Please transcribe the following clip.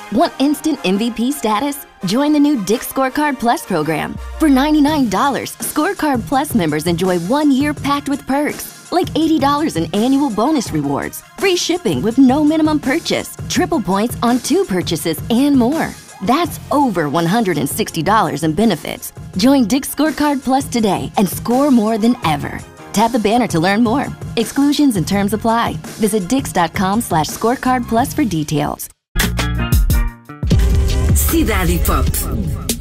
Want instant MVP status? Join the new Dick's Scorecard Plus program. For $99, Scorecard Plus members enjoy 1 year packed with perks, like $80 in annual bonus rewards, free shipping with no minimum purchase, triple points on 2 purchases, and more. That's over $160 in benefits. Join Dick's Scorecard Plus today and score more than ever. Tap the banner to learn more. Exclusions and terms apply. Visit dix.com/scorecardplus for details. Cidade Pop,